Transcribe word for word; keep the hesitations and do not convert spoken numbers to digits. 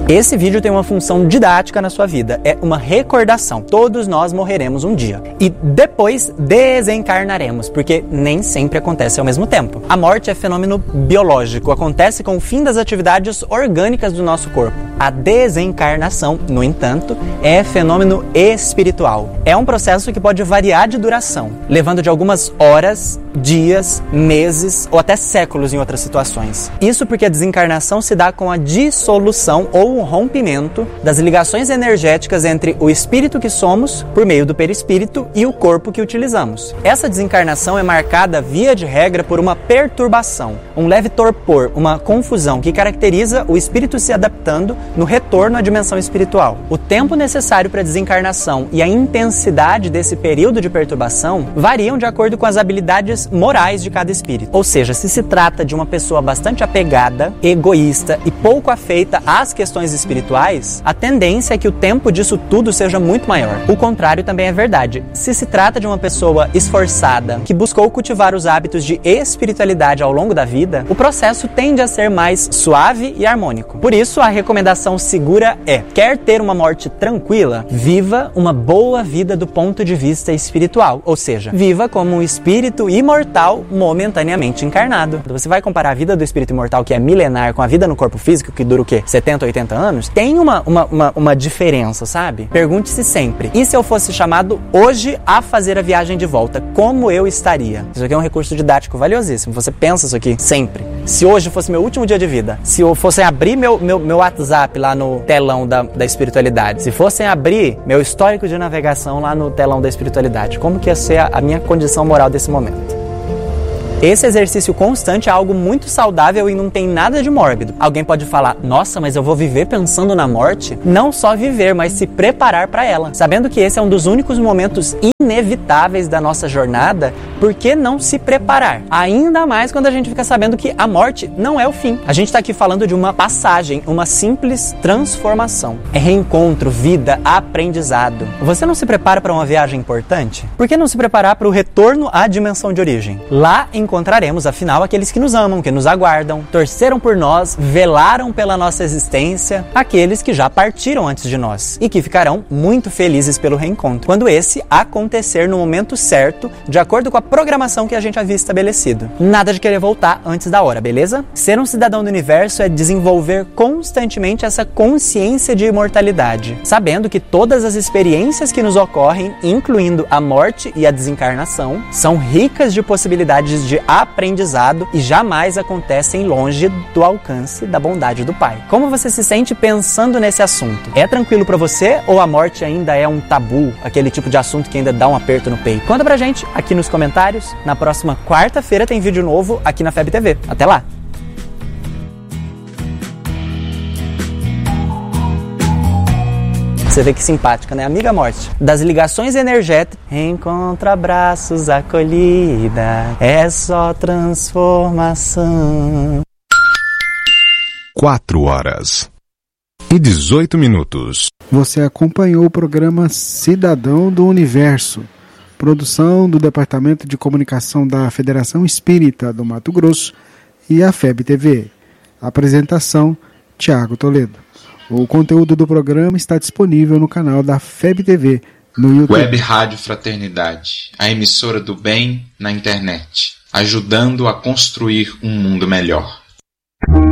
Esse vídeo tem uma função didática na sua vida, é uma recordação. Todos nós morreremos um dia e depois desencarnaremos, porque nem sempre acontece ao mesmo tempo. A morte é fenômeno biológico, acontece com o fim das atividades orgânicas do nosso corpo. A desencarnação, no entanto, é fenômeno espiritual. É um processo que pode variar de duração, levando de algumas horas, dias, meses ou até séculos em outras situações. Isso porque a desencarnação se dá com a dissolução ou o rompimento das ligações energéticas entre o espírito que somos, por meio do perispírito, e o corpo que utilizamos. Essa desencarnação é marcada, via de regra, por uma perturbação, um leve torpor, uma confusão que caracteriza o espírito se adaptando no retorno à dimensão espiritual. O tempo necessário para a desencarnação e a intensidade desse período de perturbação variam de acordo com as habilidades morais de cada espírito. Ou seja, se se trata de uma pessoa bastante apegada, egoísta e pouco afeita às questões espirituais, a tendência é que o tempo disso tudo seja muito maior. O contrário também é verdade. Se se trata de uma pessoa esforçada, que buscou cultivar os hábitos de espiritualidade ao longo da vida, o processo tende a ser mais suave e harmônico. Por isso, a recomendação segura é: quer ter uma morte tranquila? Viva uma boa vida do ponto de vista espiritual, ou seja, viva como um espírito imortal momentaneamente encarnado. Você vai comparar a vida do espírito imortal, que é milenar, com a vida no corpo físico, que dura o quê? setenta, oitenta anos? Tem uma, uma, uma, uma diferença, sabe? Pergunte-se sempre: e se eu fosse chamado hoje a fazer a viagem de volta, como eu estaria? Isso aqui é um recurso didático valiosíssimo. Você pensa isso aqui sempre. Se hoje fosse meu último dia de vida, se eu fosse abrir meu, meu, meu WhatsApp lá no telão da, da espiritualidade, se fossem abrir meu histórico de navegação lá no telão da espiritualidade, como que ia ser a, a minha condição moral desse momento? Esse exercício constante é algo muito saudável e não tem nada de mórbido. Alguém pode falar: nossa, mas eu vou viver pensando na morte? Não só viver, mas se preparar para ela. Sabendo que esse é um dos únicos momentos inevitáveis da nossa jornada, por que não se preparar? Ainda mais quando a gente fica sabendo que a morte não é o fim. A gente está aqui falando de uma passagem, uma simples transformação. É reencontro, vida, aprendizado. Você não se prepara para uma viagem importante? Por que não se preparar para o retorno à dimensão de origem? Lá em encontraremos, afinal, aqueles que nos amam, que nos aguardam, torceram por nós, velaram pela nossa existência, aqueles que já partiram antes de nós e que ficarão muito felizes pelo reencontro, quando esse acontecer no momento certo, de acordo com a programação que a gente havia estabelecido. Nada de querer voltar antes da hora, beleza? Ser um cidadão do universo é desenvolver constantemente essa consciência de imortalidade, sabendo que todas as experiências que nos ocorrem, incluindo a morte e a desencarnação, são ricas de possibilidades de aprendizado e jamais acontecem longe do alcance da bondade do Pai. Como você se sente pensando nesse assunto? É tranquilo pra você ou a morte ainda é um tabu, aquele tipo de assunto que ainda dá um aperto no peito? Conta pra gente aqui nos comentários. Na próxima quarta-feira tem vídeo novo aqui na F E B T V. Até lá! Você vê que simpática, né? Amiga morte. Das ligações energéticas, encontra braços, acolhida, é só transformação. Quatro horas e dezoito minutos. Você acompanhou o programa Cidadão do Universo, produção do Departamento de Comunicação da Federação Espírita do Mato Grosso e a F E B T V. Apresentação: Tiago Toledo. O conteúdo do programa está disponível no canal da F E B T V no YouTube. Web Rádio Fraternidade, a emissora do bem na internet, ajudando a construir um mundo melhor.